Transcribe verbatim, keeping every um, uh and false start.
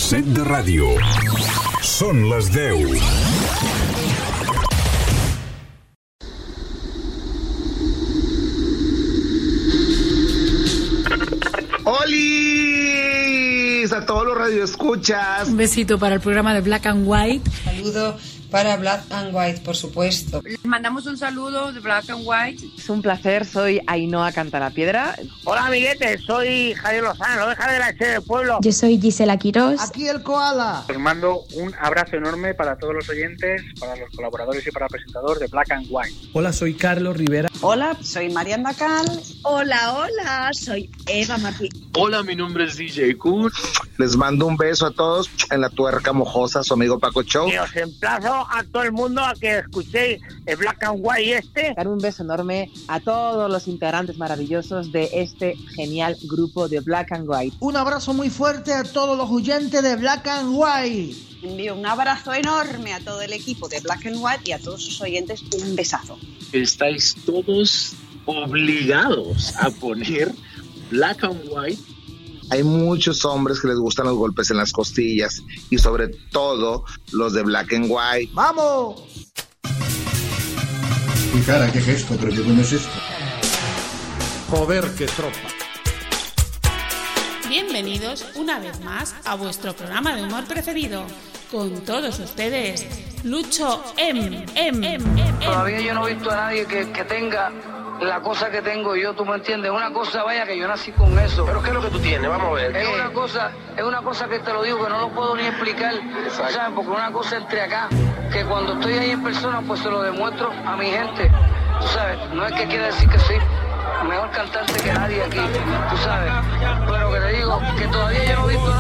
set de ràdio. Són les deu. ¡Holis! A todos los radioescuchas. Un besito para el programa de Black and White. Saludo para Black and White, por supuesto. Les mandamos un saludo de Black and White. Es un placer, soy Ainhoa Cantalapiedra. Hola, amiguetes, soy Javier Lozano, oveja de la H del pueblo. Yo soy Gisela Quirós. Aquí el koala. Os mando un abrazo enorme para todos los oyentes, para los colaboradores y para el presentador de Black and White. Hola, soy Carlos Rivera. Hola, soy Marian Dacal. Hola, hola, soy Eva Martí. Hola, mi nombre es D J Kurt. Les mando un beso a todos en la tuerca mojosa, su amigo Paco Show. Y os emplazo a todo el mundo a que escuchéis el Black and White este. Dar un beso enorme a todos los integrantes maravillosos de este genial grupo de Black and White. Un abrazo muy fuerte a todos los oyentes de Black and White. Envío un abrazo enorme a todo el equipo de Black and White y a todos sus oyentes un besazo. Estáis todos obligados a poner Black and White. Hay muchos hombres que les gustan los golpes en las costillas y sobre todo los de Black and White. ¡Vamos! Mi cara, qué gesto, pero qué bueno es esto. Joder, qué tropa. Bienvenidos una vez más a vuestro programa de humor preferido. Con todos ustedes, Lucho M. M. M. Todavía yo no he visto a nadie que, que tenga la cosa que tengo yo, tú me entiendes. Una cosa, vaya, que yo nací con eso. ¿Pero qué es lo que tú tienes? Vamos a ver. Es una cosa, es una cosa que te lo digo, que no lo puedo ni explicar. Exacto. ¿Sabes? Porque una cosa entre acá, que cuando estoy ahí en persona, pues se lo demuestro a mi gente. Tú sabes, no es que quiera decir que soy mejor cantante que nadie aquí, tú sabes. Pero que te digo, que todavía yo no he visto